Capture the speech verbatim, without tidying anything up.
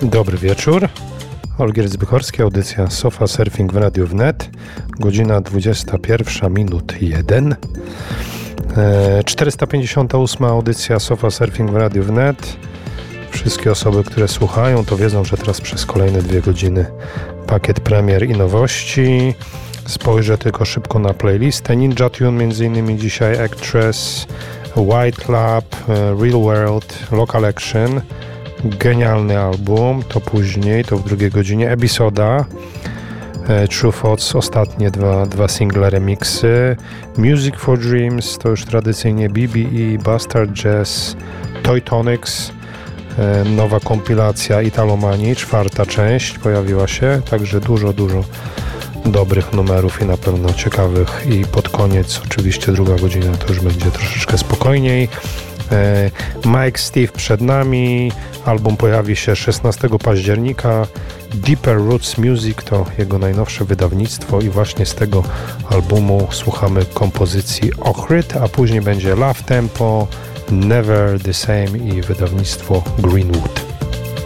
Dobry wieczór. Olgierd Zbychorski, audycja Sofa Surfing w Radiu Wnet. Godzina dwudziesta pierwsza minut jeden. czterysta pięćdziesiąta ósma audycja Sofa Surfing w Radiu Wnet. Wszystkie osoby, które słuchają, to wiedzą, że teraz przez kolejne dwie godziny pakiet premier i nowości. Spojrzę tylko szybko na playlistę. Ninja Tune, między innymi dzisiaj Actress, White Lab, Real World, Local Action. Genialny album, to później, to w drugiej godzinie. Episoda, True Thoughts, ostatnie dwa, dwa single remixy. Music for Dreams, to już tradycyjnie B B E, Bastard Jazz, Toy Tonics, nowa kompilacja Italomanii, czwarta część pojawiła się, także dużo, dużo dobrych numerów i na pewno ciekawych. I pod koniec oczywiście druga godzina to już będzie troszeczkę spokojniej. Mike Steve przed nami, album pojawi się szesnastego października. Deeper Roots Music to jego najnowsze wydawnictwo i właśnie z tego albumu słuchamy kompozycji Ochryt, a później będzie Love Tempo, Never the Same i wydawnictwo Greenwood.